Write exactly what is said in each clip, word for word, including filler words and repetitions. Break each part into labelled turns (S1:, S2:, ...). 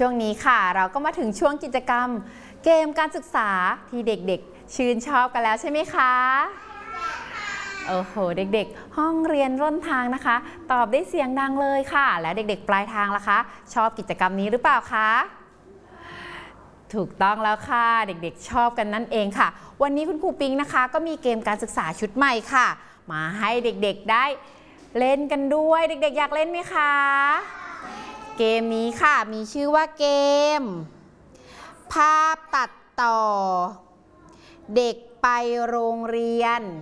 S1: ช่วงนี้ค่ะเราก็มาถึงช่วงกิจกรรมเกมการศึกษาที่เด็กๆชื่นชอบกันแล้วใช่ไหมคะโอ้โหเด็กๆห้องเรียนร่นทางนะคะตอบได้เสียงดังเลยค่ะแล้วเด็กๆปลายทางล่ะคะชอบกิจกรรมนี้หรือเปล่าคะถูกต้องแล้วค่ะเด็กๆชอบกันนั่นเองค่ะวันนี้คุณครูปิงนะคะก็มีเกมการศึกษาชุดใหม่ค่ะมาให้เด็กๆได้เล่นกันด้วยเด็กๆอยากเล่นไหมคะเกมนี้ค่ะมีชื่อว่าเกมภาพตัดต่อเด็กไปโรงเรียน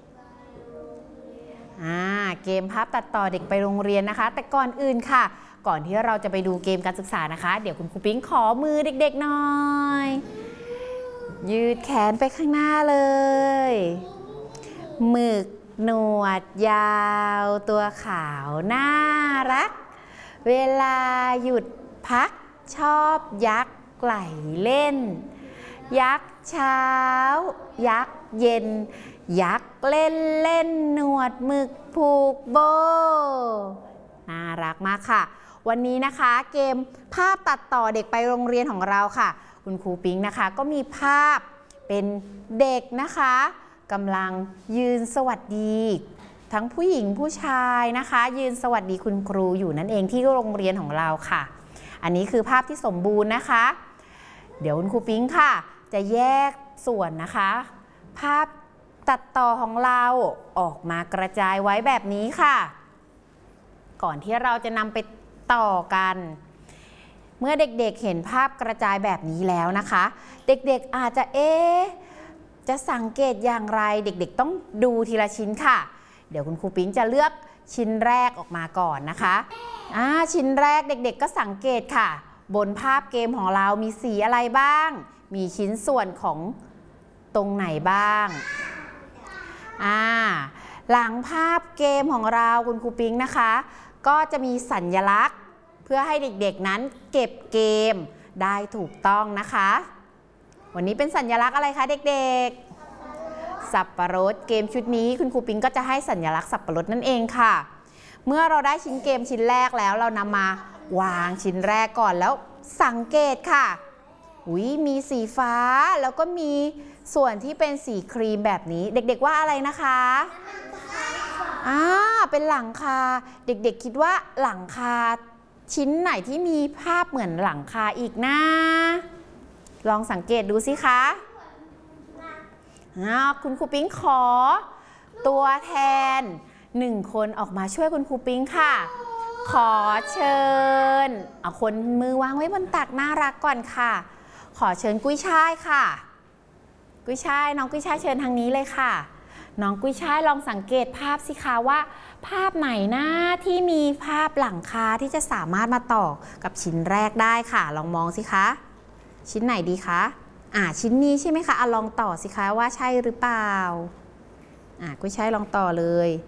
S1: อ่าเกมภาพตัดต่อเด็กไปโรงเรียนนะคะแต่ก่อนอื่นค่ะก่อนที่เราจะไปดูเกมการศึกษานะคะเดี๋ยวคุณครูปิ๊งขอมือเด็กๆหน่อยยืดแขนไปข้างหน้าเลยหมึกหนวดยาวตัวขาวน่ารักเวลาหยุดพักชอบยักไหลเล่นยักเช้ายักเย็นยักเล่นเล่นหนวดหมึกผูกโบน่ารักมากค่ะวันนี้นะคะเกมภาพตัดต่อเด็กไปโรงเรียนของเราค่ะคุณครูปิ๊งนะคะก็มีภาพเป็นเด็กนะคะกำลังยืนสวัสดีทั้งผู้หญิงผู้ชายนะคะยืนสวัสดีคุณครูอยู่นั่นเองที่โรงเรียนของเราค่ะอันนี้คือภาพที่สมบูรณ์นะคะเดี๋ยวคุณครูปิ๊งค่ะจะแยกส่วนนะคะภาพตัดต่อของเราออกมากระจายไว้แบบนี้ค่ะก่อนที่เราจะนำไปต่อกันเมื่อเด็กๆเห็นภาพกระจายแบบนี้แล้วนะคะเด็กๆอาจจะเอ๊ะจะสังเกตอย่างไรเด็กๆต้องดูทีละชิ้นค่ะเดี๋ยวคุณครูปิ๊งจะเลือกชิ้นแรกออกมาก่อนนะคะอ่าชิ้นแรกเด็กๆก็สังเกตค่ะบนภาพเกมของเรามีสีอะไรบ้างมีชิ้นส่วนของตรงไหนบ้างอ่าหลังภาพเกมของเราคุณครูปิ๊งนะคะก็จะมีสัญลักษณ์เพื่อให้เด็กๆนั้นเก็บเกมได้ถูกต้องนะคะวันนี้เป็นสัญลักษณ์อะไรคะเด็กๆสับปะรดเกมชุดนี้คุณครูปิ๊งก็จะให้สัญลักษณ์สับปะรดนั่นเองค่ะเมื่อเราได้ชิ้นเกมชิ้นแรกแล้วเรานำมาวางชิ้นแรกก่อนแล้วสังเกตค่ะอุ๊ยมีสีฟ้าแล้วก็มีส่วนที่เป็นสีครีมแบบนี้เด็กๆว่าอะไรนะคะอ่าเป็นหลังคาเด็กๆคิดว่าหลังคาชิ้นไหนที่มีภาพเหมือนหลังคาอีกนะลองสังเกตดูสิคะคุณครูปิ๊งขอตัวแทนหนึ่งคนออกมาช่วยคุณครูปิ๊งค่ะขอเชิญเอาคนมือวางไว้บนตักน่ารักก่อนค่ะขอเชิญกุ้ยช่ายค่ะกุ้ยช่ายน้องกุ้ยช่ายเชิญทางนี้เลยค่ะน้องกุ้ยช่ายลองสังเกตภาพสิคะว่าภาพไหนนะที่มีภาพหลังคาที่จะสามารถมาต่อกับชิ้นแรกได้ค่ะลองมองสิคะชิ้นไหนดีคะอ่าชิ้นนี้ใช่ไหมคะอ่ะลองต่อสิคะว่าใช่หรือเปล่าอ่ากุ้ยช่ายลองต่อเลย